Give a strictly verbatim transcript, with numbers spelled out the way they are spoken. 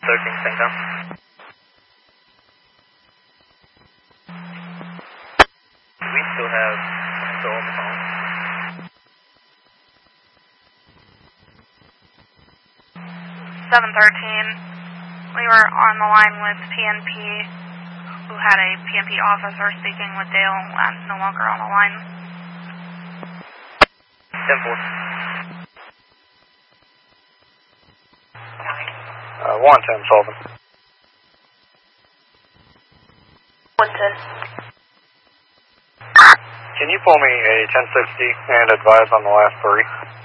thirteen, Centcom. We still have control on the phone. seven thirteen, we were on the line with P N P, who had a P N P officer speaking with Dale, and no longer on the line. ten four. Uh, one ten, Sullivan. one ten. Can you pull me a ten sixty and advise on the last three?